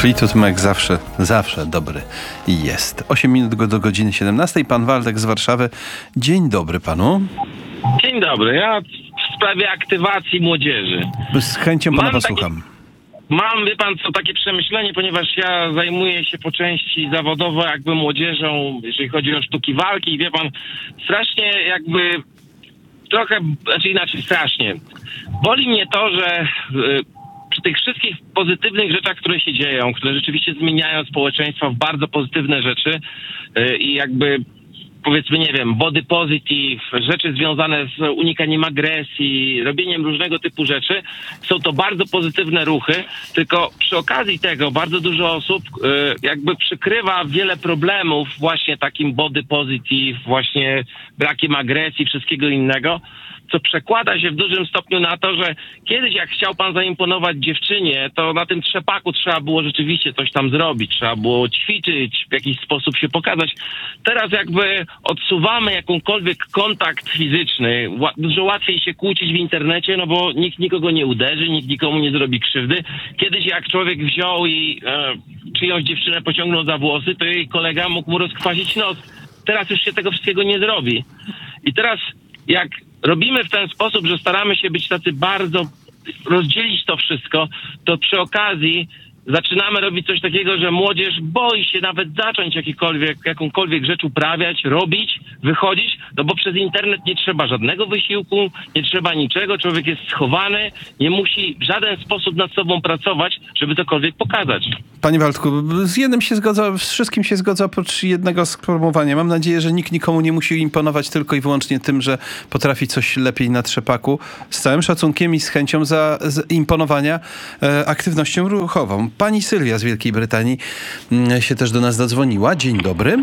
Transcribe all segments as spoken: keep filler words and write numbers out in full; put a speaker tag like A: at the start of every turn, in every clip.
A: Fleetwood Mac zawsze, zawsze dobry jest. osiem minut do godziny siedemnastej. Pan Waldek z Warszawy. Dzień dobry panu.
B: Dzień dobry. Ja w sprawie aktywacji młodzieży.
A: Z chęcią pana
B: Mam
A: posłucham.
B: Takie, mam, wie pan co, takie przemyślenie, ponieważ ja zajmuję się po części zawodowo jakby młodzieżą, jeżeli chodzi o sztuki walki i wie pan, strasznie jakby trochę, znaczy inaczej, strasznie. Boli mnie to, że y, przy tych wszystkich pozytywnych rzeczach, które się dzieją, które rzeczywiście zmieniają społeczeństwo w bardzo pozytywne rzeczy y, i jakby powiedzmy, nie wiem, body positive, rzeczy związane z unikaniem agresji, robieniem różnego typu rzeczy. Są to bardzo pozytywne ruchy, tylko przy okazji tego bardzo dużo osób y, jakby przykrywa wiele problemów właśnie takim body positive, właśnie brakiem agresji, wszystkiego innego, co przekłada się w dużym stopniu na to, że kiedyś jak chciał pan zaimponować dziewczynie, to na tym trzepaku trzeba było rzeczywiście coś tam zrobić, trzeba było ćwiczyć, w jakiś sposób się pokazać. Teraz jakby odsuwamy jakąkolwiek kontakt fizyczny, Ła- dużo łatwiej się kłócić w internecie, no bo nikt nikogo nie uderzy, nikt nikomu nie zrobi krzywdy. Kiedyś jak człowiek wziął i e, czyjąś dziewczynę pociągnął za włosy, to jej kolega mógł mu rozkwasić nos. Teraz już się tego wszystkiego nie zrobi. I teraz jak robimy w ten sposób, że staramy się być tacy bardzo, rozdzielić to wszystko, to przy okazji zaczynamy robić coś takiego, że młodzież boi się nawet zacząć jakikolwiek, jakąkolwiek rzecz uprawiać, robić, wychodzić, no bo przez internet nie trzeba żadnego wysiłku, nie trzeba niczego, człowiek jest schowany, nie musi w żaden sposób nad sobą pracować, żeby cokolwiek pokazać.
A: Panie Waldku, z jednym się zgodzę, z wszystkim się zgodzę oprócz jednego sformułowania. Mam nadzieję, że nikt nikomu nie musi imponować tylko i wyłącznie tym, że potrafi coś lepiej na trzepaku. Z całym szacunkiem i z chęcią za, z imponowania e, aktywnością ruchową. Pani Sylwia z Wielkiej Brytanii m, się też do nas dodzwoniła. Dzień dobry.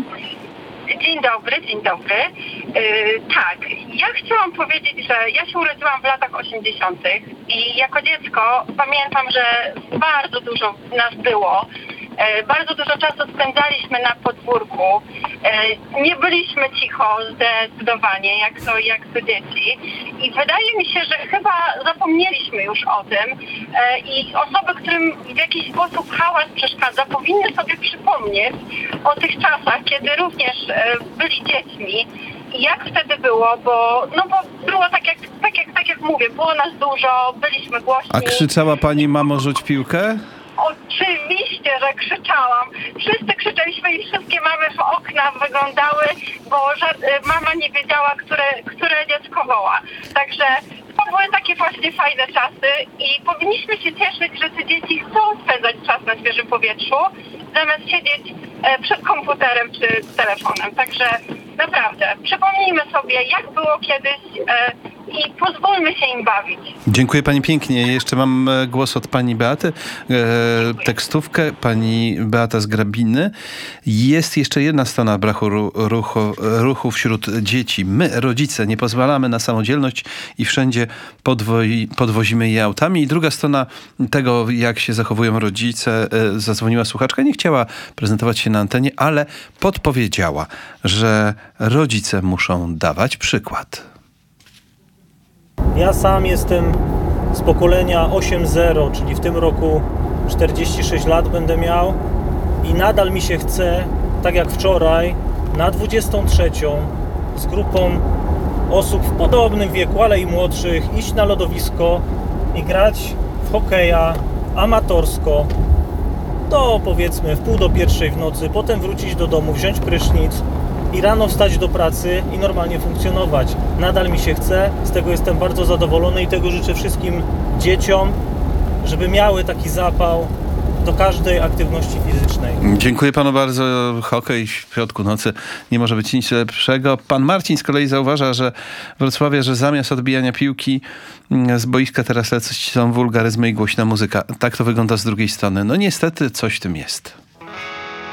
C: Dzień dobry, dzień dobry. Yy, tak, ja chciałam powiedzieć, że ja się urodziłam w latach osiemdziesiątych i jako dziecko pamiętam, że bardzo dużo nas było. Yy, bardzo dużo czasu spędzaliśmy na podwórku. Yy, nie byliśmy cicho zdecydowanie, jak to, jak to dzieci. I wydaje mi się, że chyba zapomnieliśmy już o tym. Yy, I osoby, którym w jakiś sposób hałas przeszkadza, powinny sobie przypomnieć o tych czasach, kiedy również yy, byli dziećmi. I jak wtedy było, bo no bo było tak jak, tak jak, tak jak mówię, było nas dużo, byliśmy głośni.
A: A krzyczała pani: mamo, rzuć piłkę?
C: Oczywiście, że krzyczałam. Wszyscy krzyczeliśmy i wszystkie mamy w okna wyglądały, bo ża- mama nie wiedziała, które, które dziecko woła. Także to były takie właśnie fajne czasy i powinniśmy się cieszyć, że te dzieci chcą spędzać czas na świeżym powietrzu, zamiast siedzieć e, przed komputerem czy telefonem. Także naprawdę, przypomnijmy sobie, jak było kiedyś e, i pozwólmy się im bawić.
A: Dziękuję pani pięknie. Jeszcze mam e, głos od pani Beaty. E, tekstówkę. Pani Beata z Grabiny. Jest jeszcze jedna strona braku ru, ruchu, ruchu wśród dzieci. My, rodzice, nie pozwalamy na samodzielność i wszędzie podwoi, podwozimy je autami. I druga strona tego, jak się zachowują rodzice. E, zadzwoniła słuchaczka. Nie chciała prezentować się na antenie, ale podpowiedziała, że rodzice muszą dawać przykład.
D: Ja sam jestem z pokolenia osiem zero, czyli w tym roku czterdzieści sześć lat będę miał i nadal mi się chce, tak jak wczoraj, na dwudziestą trzecią z grupą osób w podobnym wieku, ale i młodszych, iść na lodowisko i grać w hokeja amatorsko do, powiedzmy, w pół do pierwszej w nocy, potem wrócić do domu, wziąć prysznic i rano wstać do pracy i normalnie funkcjonować. Nadal mi się chce, z tego jestem bardzo zadowolony i tego życzę wszystkim dzieciom, żeby miały taki zapał do każdej aktywności fizycznej.
A: Dziękuję panu bardzo. Hokej w środku nocy nie może być nic lepszego. Pan Marcin z kolei zauważa, że w Wrocławiu, że zamiast odbijania piłki z boiska teraz są wulgaryzmy i głośna muzyka. Tak to wygląda z drugiej strony. No niestety coś w tym jest.